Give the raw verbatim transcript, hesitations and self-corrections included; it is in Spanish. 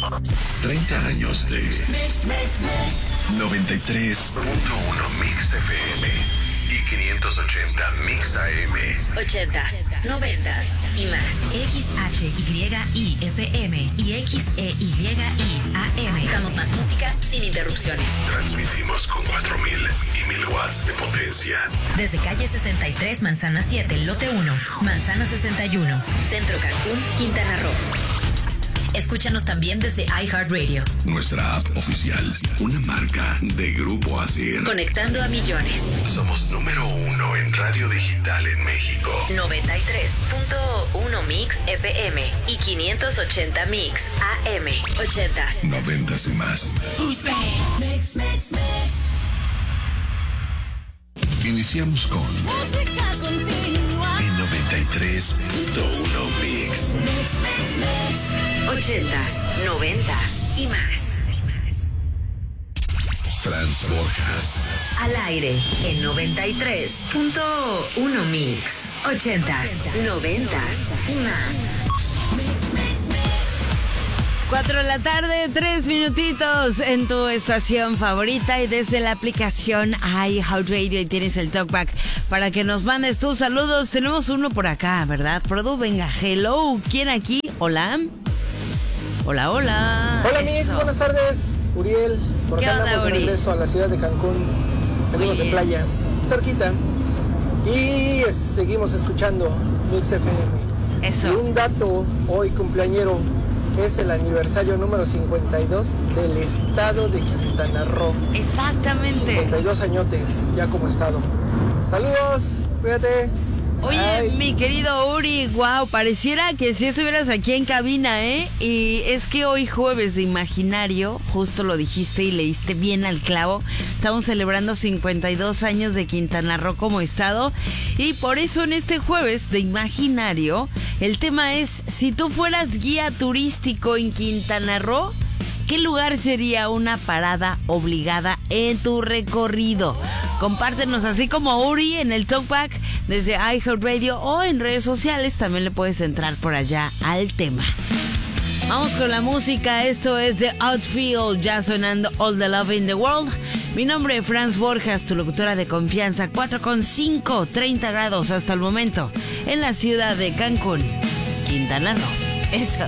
treinta años de noventa y tres punto uno Mix F M y quinientos ochenta Mix A M. ochentas, noventas y más. X H Y I F M y X E Y I A M. Damos más música sin interrupciones. Transmitimos con cuatro mil y mil watts de potencia. Desde calle sesenta y tres, Manzana siete, lote uno, Manzana sesenta y uno, Centro Cancún, Quintana Roo. Escúchanos también desde iHeartRadio. Nuestra app oficial, una marca de Grupo Asir. Conectando a millones. Somos número uno en radio digital en México. noventa y tres punto uno Mix F M y quinientos ochenta Mix A M. ochentas. Noventas y más. Mix, mix, mix. Iniciamos con Música continua. en noventa y tres punto uno Mix. Mix, mix, mix. ochentas, noventas y más. Franz Borjas. Al aire en noventa y tres punto uno Mix. ochentas, noventas y más. Cuatro de la tarde, tres minutitos en tu estación favorita y desde la aplicación iHeartRadio y tienes el talkback para que nos mandes tus saludos. Tenemos uno por acá, ¿verdad? Produ, venga, hello. ¿Quién aquí? Hola. Hola, hola. Hola, Mix, Eso. buenas tardes. Uriel, por ¿Qué acá onda, andamos de Uri? regreso a la ciudad de Cancún. Venimos de bien. playa, cerquita. Y es- seguimos escuchando Mix F M. Y Eso. un dato, hoy cumpleañero, es el aniversario número cincuenta y dos del estado de Quintana Roo. Exactamente. cincuenta y dos añotes ya como estado. Saludos, cuídate. Oye, Bye. mi querido Uri, wow, pareciera que si estuvieras aquí en cabina, ¿eh? Y es que hoy jueves de Imaginario, justo lo dijiste y leíste bien al clavo, estamos celebrando cincuenta y dos años de Quintana Roo como estado y por eso en este jueves de Imaginario, el tema es, si tú fueras guía turístico en Quintana Roo, ¿qué lugar sería una parada obligada en tu recorrido? Compártenos así como Uri en el talkback desde iHeartRadio o en redes sociales. También le puedes entrar por allá al tema. Vamos con la música. Esto es The Outfield, ya sonando All the Love in the World. Mi nombre es Franz Borjas, tu locutora de confianza. cuatro con cinco, treinta grados hasta el momento en la ciudad de Cancún, Quintana Roo. Eso.